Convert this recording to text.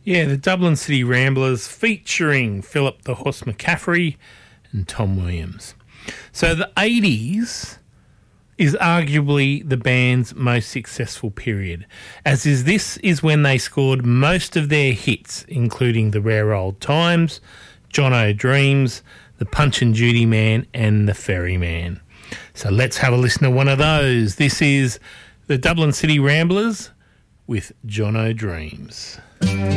Yeah, the Dublin City Ramblers featuring Philip the Horse McCaffrey and Tom Williams. So the 80s is arguably the band's most successful period, as this is when they scored most of their hits, including The Rare Old Times, John O'Dreams, The Punch and Judy Man and The Ferryman. So let's have a listen to one of those. This is the Dublin City Ramblers with John O'Dreams.